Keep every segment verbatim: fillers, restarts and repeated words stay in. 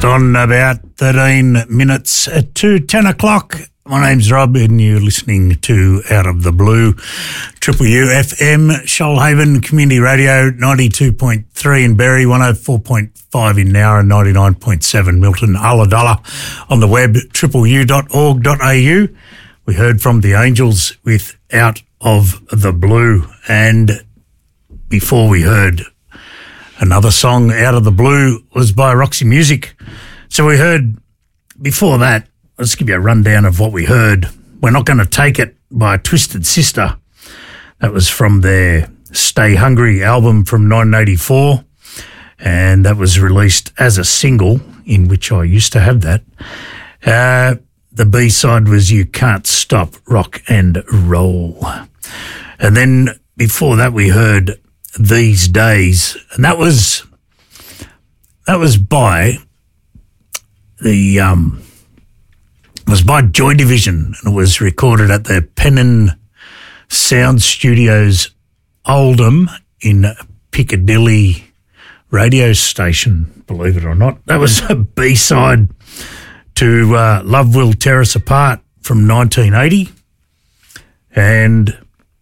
on about thirteen minutes to ten o'clock. My name's Rob and you're listening to Out of the Blue, Triple U F M, Shoalhaven Community Radio, ninety-two point three in Berry, one oh four point five in Nowra, ninety-nine point seven Milton, Ulladulla. On the web, triple u dot org dot a u. We heard from the Angels with Out of the Blue, and before we heard another song, Out of the Blue, was by Roxy Music. So we heard, before that, let's give you a rundown of what we heard. We're Not Going to Take It by Twisted Sister. That was from their Stay Hungry album from nineteen eighty-four, and that was released as a single, in which I used to have that. Uh, the B-side was You Can't Stop Rock and Roll. And then before that we heard These Days, and that was that was by the um it was by Joy Division, and it was recorded at the Pennon Sound Studios Oldham in Piccadilly radio station, believe it or not. That was a B-side to uh, Love Will Tear Us Apart from nineteen eighty. And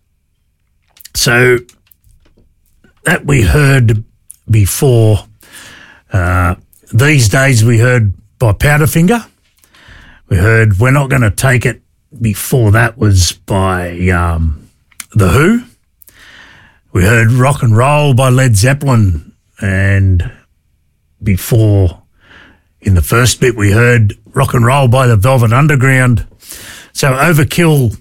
so that we heard before. Uh, These Days we heard by Powderfinger. We heard We're Not Going to Take It. Before that was by um, The Who. We heard Rock and Roll by Led Zeppelin. And before, in the first bit, we heard Rock and Roll by the Velvet Underground. So Overkill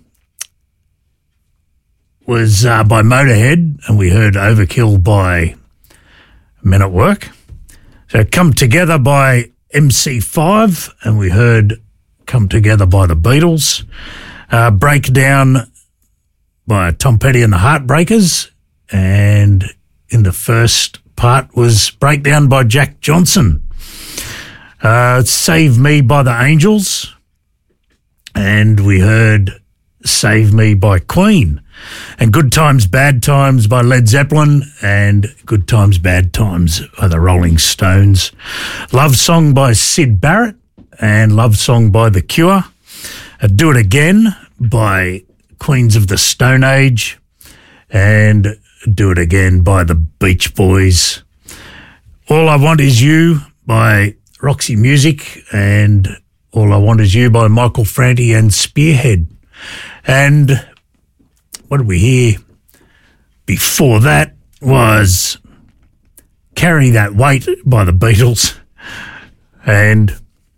was uh, by Motorhead, and we heard Overkill by Men at Work. So Come Together by M C five, and we heard Come Together by the Beatles. Uh, Breakdown by Tom Petty and the Heartbreakers, and in the first part was Breakdown by Jack Johnson. Uh, Save Me by the Angels, and we heard Save Me by Queen, and Good Times, Bad Times by Led Zeppelin, and Good Times, Bad Times by the Rolling Stones. Love Song by Syd Barrett, and Love Song by The Cure. Uh, Do It Again by Queens of the Stone Age, and Do It Again by the Beach Boys. All I Want Is You by Roxy Music, and All I Want Is You by Michael Franti and Spearhead. And what did we hear before that was Carry That Weight by the Beatles. And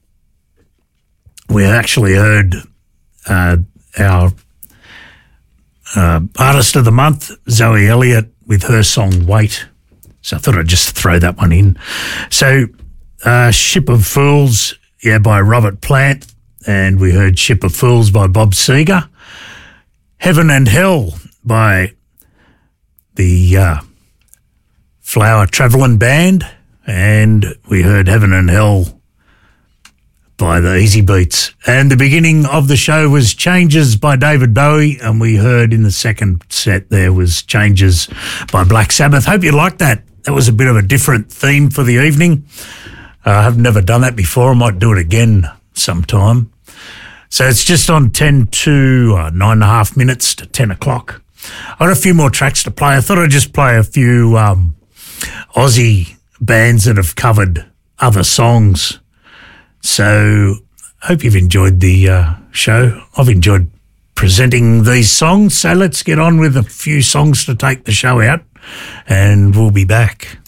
we actually heard uh, our uh, Artist of the Month, Zoe Elliott, with her song Wait. So I thought I'd just throw that one in. So uh, Ship of Fools, yeah, by Robert Plant. And we heard Ship of Fools by Bob Seger. Heaven and Hell by the uh, Flower Travelling Band. And we heard Heaven and Hell by the Easy Beats. And the beginning of the show was Changes by David Bowie, and we heard in the second set there was Changes by Black Sabbath. Hope you liked that. That was a bit of a different theme for the evening. Uh, I've never done that before. I might do it again sometime. So it's just on ten to uh, nine and a half minutes to ten o'clock. I've got a few more tracks to play. I thought I'd just play a few um, Aussie bands that have covered other songs. So I hope you've enjoyed the uh, show. I've enjoyed presenting these songs. So let's get on with a few songs to take the show out, and we'll be back.